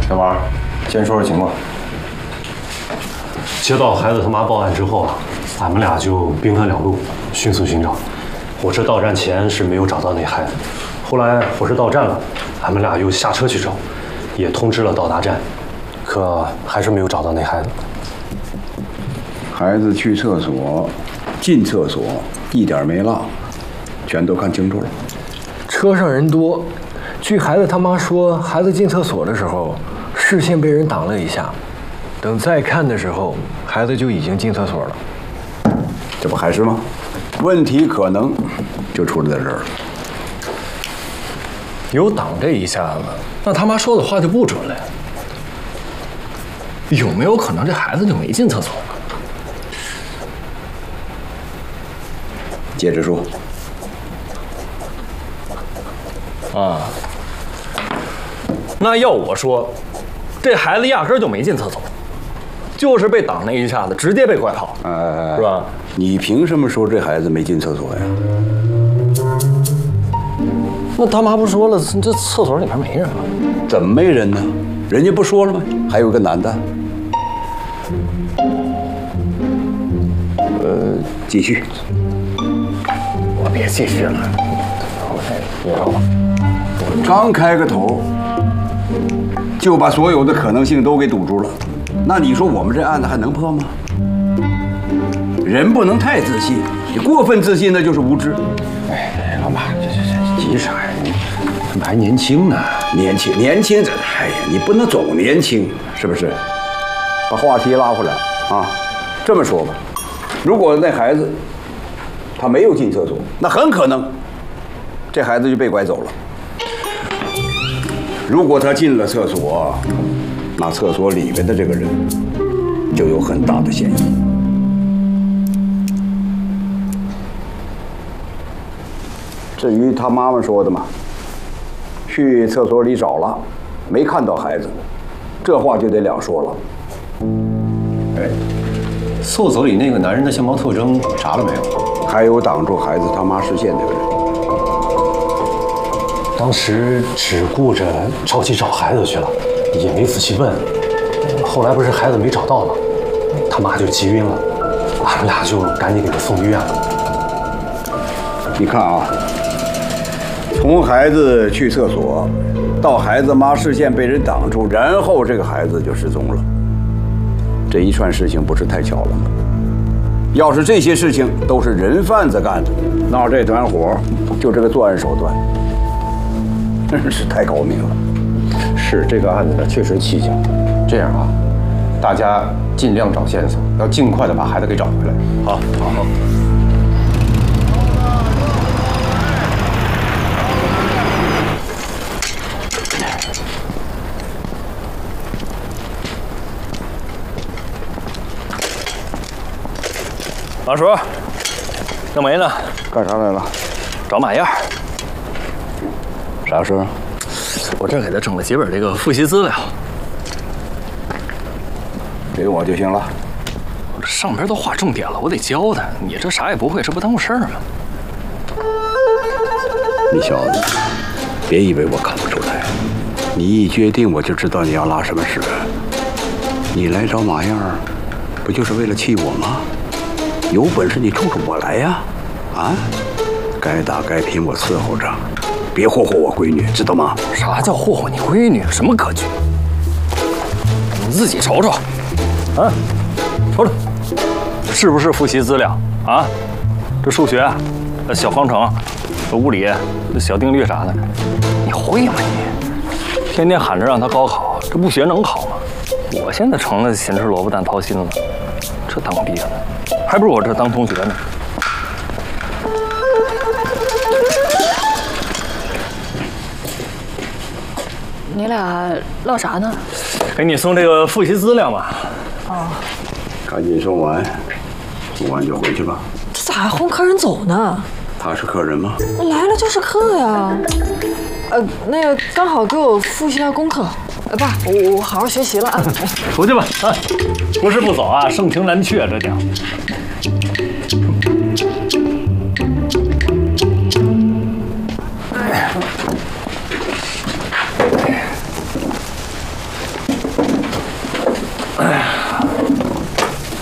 小王，先说说情况。 接到孩子他妈报案之后啊，俺们俩就兵分两路，迅速寻找。火车到站前是没有找到那孩子，后来火车到站了，俺们俩又下车去找，也通知了到达站，可还是没有找到那孩子。 孩子去厕所，进厕所一点没落，全都看清楚了。 车上人多，据孩子他妈说，孩子进厕所的时候，视线被人挡了一下，等再看的时候，孩子就已经进厕所了。 这不还是吗？问题可能就出在这儿了。 有挡这一下子，那他妈说的话就不准了呀。有没有可能这孩子就没进厕所呢？ 接着说。 啊，那要我说，这孩子压根儿就没进厕所，就是被挡那一下子，直接被拐跑，是吧？ 你凭什么说这孩子没进厕所呀？ 那他妈不说了，这厕所里面没人吗？ 怎么没人呢？人家不说了吗？还有个男的。继续。 我别继续了， 刚开个头，就把所有的可能性都给堵住了。那你说我们这案子还能破吗？人不能太自信，你过分自信那就是无知。 哎，老马，这急啥呀？你还年轻呢。 年轻，这哎呀，你不能总年轻，是不是？把话题拉回来啊，这么说吧，如果那孩子他没有进厕所，那很可能这孩子就被拐走了。如果他进了厕所，那厕所里面的这个人就有很大的嫌疑。至于他妈妈说的嘛，去厕所里找了，没看到孩子，这话就得两说了。 哎，厕所里那个男人的相貌特征查了没有？ 还有挡住孩子他妈视线那个人， 当时只顾着着急找孩子去了，也没仔细问。后来不是孩子没找到吗？他妈就急晕了，俺们俩就赶紧给他送医院了。 你看啊，从孩子去厕所到孩子妈视线被人挡住，然后这个孩子就失踪了，这一串事情不是太巧了吗？要是这些事情都是人贩子干的，那这团伙就这个作案手段真是太高明了。 是这个案子呢，确实蹊跷。这样啊，大家尽量找线索，要尽快的把孩子给找回来。 好。王叔，正梅呢？ 干啥来了？ 找马燕。 啥事儿？ 我这给他整了几本这个复习资料， 给我就行了。 我这上边都划重点了，我得教他。你这啥也不会，这不耽误事儿吗？ 你小子，别以为我看不出来，你一决定我就知道你要拉什么屎。你来找马燕儿，不就是为了气我吗？有本事你冲着我来呀！啊，该打该拼我伺候着，别霍霍我闺女，知道吗？ 啥叫霍霍你闺女？什么格局？你自己瞅瞅，啊，瞅瞅，是不是复习资料啊？这数学、小方程、这物理、这小定律啥的，你会吗你？天天喊着让他高考，这不学能考吗？我现在成了咸吃萝卜淡操心了，这当爹的，还不如我这当同学呢。 你俩唠啥呢？ 给你送这个复习资料嘛。 哦， 赶紧送完，送完就回去吧。 这咋还轰客人走呢？ 他是客人吗？ 来了就是客呀。那个刚好给我复习下功课。爸，我好好学习了啊。 出去吧啊！不是不走啊，盛情难却，这家伙。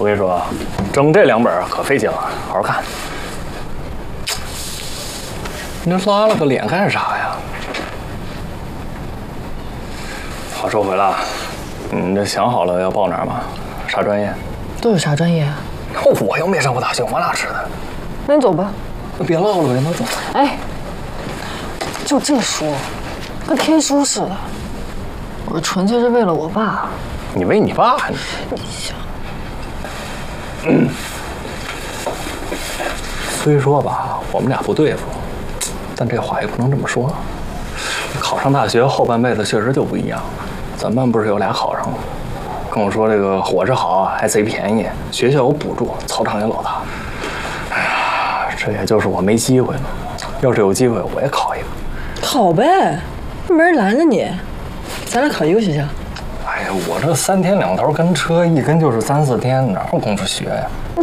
我跟你说，整这2本可费劲了，好好看。你这拉了个脸干啥呀？话说回来，你这想好了要报哪儿吗？啥专业？ 都有啥专业啊？ 我又没上过大学，我哪知道？ 那你走吧。 别唠了呗，那走。 哎，就这书，跟天书似的。我纯粹是为了我爸。 你为你爸？虽说吧，我们俩不对付，但这话也不能这么说。考上大学后半辈子确实就不一样。咱班不是有俩考上了，跟我说这个伙食好，还贼便宜，学校有补助，操场也老大。哎呀，这也就是我没机会了。要是有机会，我也考一个。 考呗，没人拦着你。咱俩考一个学校。 哎呀，我这3天2头跟车，一跟就是3、4天，哪有功夫学呀？